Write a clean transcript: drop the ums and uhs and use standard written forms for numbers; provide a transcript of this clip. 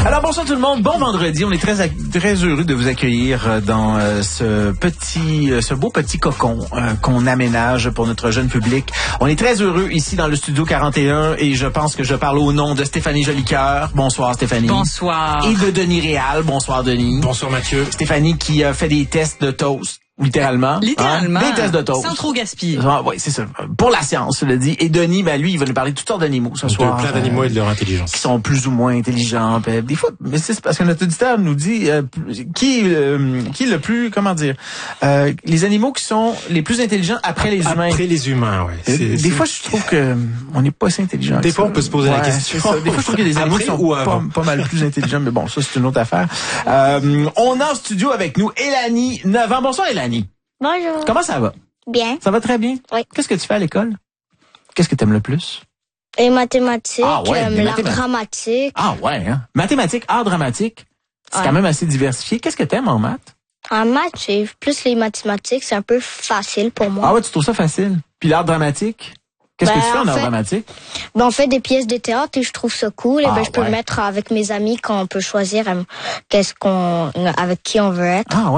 Alors bonsoir tout le monde, bon vendredi. On est très heureux de vous accueillir dans ce beau petit cocon qu'on aménage pour notre jeune public. On est très heureux ici dans le studio 41 et je pense que je parle au nom de Stéphanie Jolicoeur. Bonsoir Stéphanie. Bonsoir. Et de Denis Réal. Bonsoir Denis. Bonsoir Mathieu. Stéphanie qui fait des tests de toast. Littéralement. Littéralement. Des tests de toast. Sans trop gaspiller. Ah, oui, c'est ça. Pour la science, je le dis. Et Denis, lui, il va nous parler de toutes sortes d'animaux ce soir. Plein d'animaux et de leur intelligence. Qui sont plus ou moins intelligents. Des fois, mais c'est parce que notre auditeur nous dit qui est le plus, comment dire, les animaux qui sont les plus intelligents après les humains. Après les humains, oui. Des fois, je trouve que on n'est pas si intelligent. Des fois, on peut se poser la question. Des fois, je trouve qu'il y a des animaux qui sont pas mal plus intelligents, mais bon, ça, c'est une autre affaire. On a en studio avec nous Élanie, 9 ans. Bonsoir, Élanie. Bonjour. Comment ça va? Bien. Ça va très bien? Oui. Qu'est-ce que tu fais à l'école? Qu'est-ce que tu aimes le plus? Les mathématiques, les l'art dramatique. Ah ouais, hein? Mathématiques, art dramatique. C'est quand même assez diversifié. Qu'est-ce que t'aimes en maths? En maths, j'ai plus les mathématiques, c'est un peu facile pour moi. Ah ouais, tu trouves ça facile? Puis l'art dramatique? Qu'est-ce que tu fais en art dramatique? On fait des pièces de théâtre et je trouve ça cool. Et je peux ouais. le mettre avec mes amis quand on peut choisir avec qui on veut être. Ah ouais.